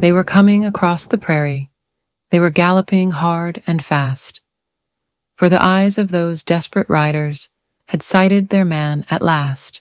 They were coming across the prairie. They were galloping hard and fast. For the eyes of those desperate riders had sighted their man at last.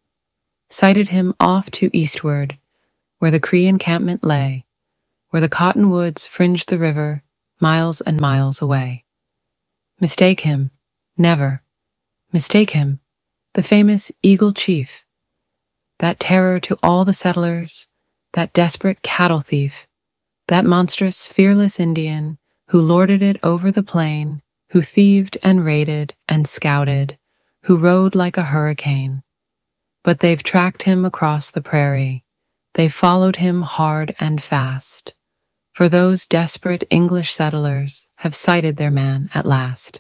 Sighted him off to eastward, where the Cree encampment lay, where the cottonwoods fringed the river miles and miles away. Mistake him, never. Mistake him, the famous Eagle Chief, that terror to all the settlers, that desperate cattle thief, that monstrous, fearless Indian who lorded it over the plain, who thieved and raided and scouted, who rode like a hurricane. But they've tracked him across the prairie. They've followed him hard and fast. For those desperate English settlers have sighted their man at last.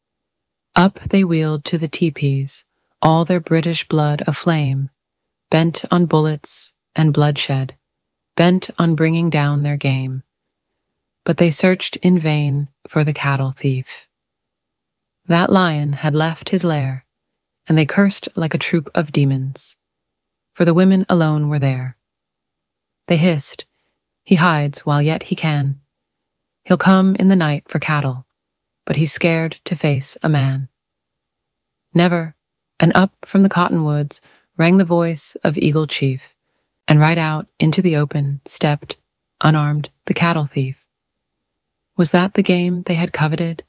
Up they wheeled to the teepees, all their British blood aflame, bent on bullets and bloodshed, bent on bringing down their game. But they searched in vain for the cattle thief. That lion had left his lair, and they cursed like a troop of demons, for the women alone were there. They hissed, "He hides while yet he can. He'll come in the night for cattle, but he's scared to face a man." Never, and up from the cottonwoods rang the voice of Eagle Chief, and right out into the open stepped, unarmed, the cattle thief. Was that the game they had coveted?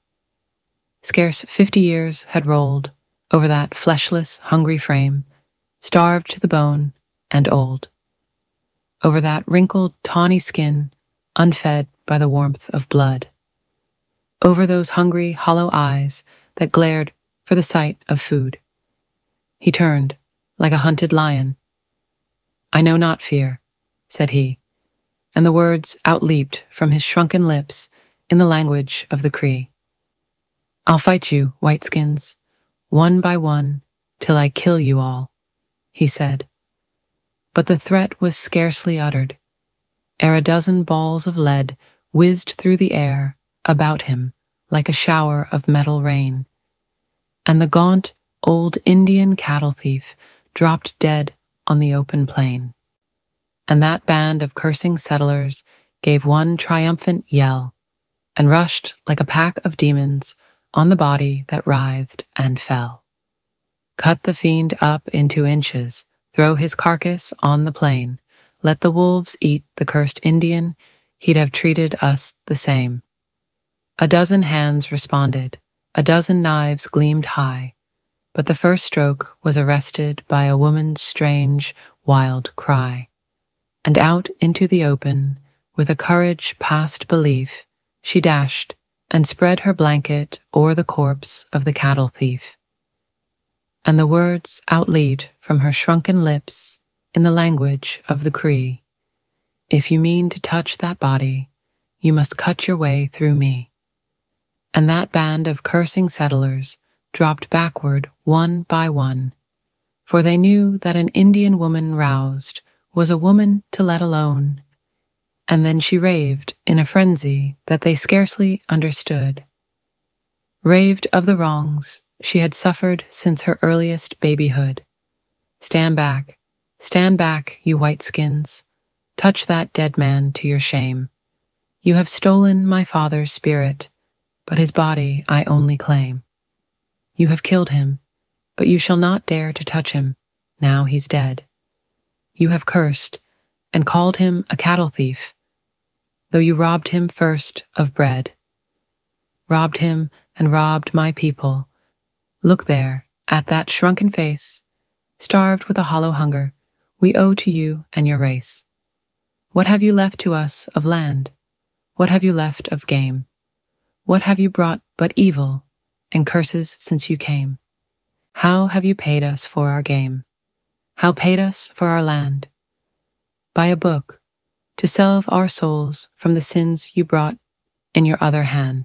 Scarce 50 years had rolled over that fleshless, hungry frame, starved to the bone and old. Over that wrinkled, tawny skin, unfed by the warmth of blood. Over those hungry, hollow eyes that glared for the sight of food. He turned, like a hunted lion. "I know not fear," said he, and the words outleaped from his shrunken lips in the language of the Cree. "I'll fight you, whiteskins, one by one, till I kill you all," he said. But the threat was scarcely uttered, ere a dozen balls of lead whizzed through the air about him like a shower of metal rain, and the gaunt old Indian cattle thief dropped dead on the open plain. And that band of cursing settlers gave one triumphant yell, and rushed like a pack of demons on the body that writhed and fell. Cut the fiend up into inches, throw his carcass on the plain, let the wolves eat the cursed Indian, he'd have treated us the same. A dozen hands responded, a dozen knives gleamed high, but the first stroke was arrested by a woman's strange, wild cry. And out into the open, with a courage past belief, she dashed and spread her blanket o'er the corpse of the cattle thief. And the words outleaped from her shrunken lips in the language of the Cree. "If you mean to touch that body, you must cut your way through me." And that band of cursing settlers dropped backward one by one, for they knew that an Indian woman roused was a woman to let alone. And then she raved in a frenzy that they scarcely understood. Raved of the wrongs she had suffered since her earliest babyhood. Stand back, you whiteskins. Touch that dead man to your shame. You have stolen my father's spirit, but his body I only claim. You have killed him, but you shall not dare to touch him, now he's dead. You have cursed and called him a cattle thief, though you robbed him first of bread. Robbed him and robbed my people. Look there, at that shrunken face, starved with a hollow hunger, we owe to you and your race. What have you left to us of land? What have you left of game? What have you brought but evil and curses since you came? How have you paid us for our game? How paid us for our land? By a book, to salve our souls from the sins you brought in your other hand.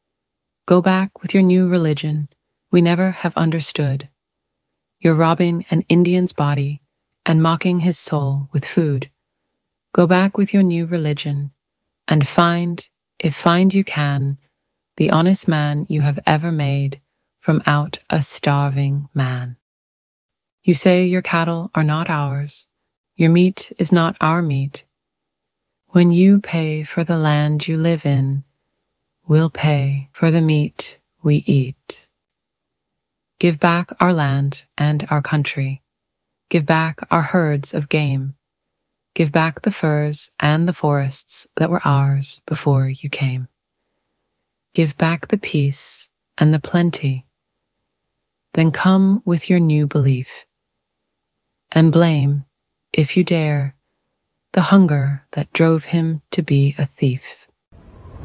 Go back with your new religion we never have understood. You're robbing an Indian's body and mocking his soul with food. Go back with your new religion and find, if find you can, the honest man you have ever made from out a starving man. You say your cattle are not ours, your meat is not our meat. When you pay for the land you live in, we'll pay for the meat we eat. Give back our land and our country. Give back our herds of game. Give back the furs and the forests that were ours before you came. Give back the peace and the plenty. Then come with your new belief, and blame, if you dare, the hunger that drove him to be a thief.